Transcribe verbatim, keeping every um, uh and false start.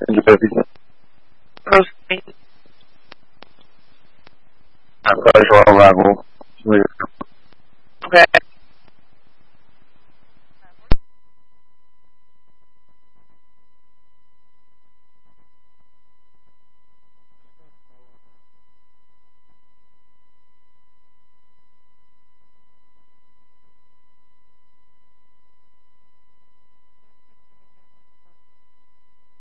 Thank you, baby. Rosie. I'm sorry for all that. Okay.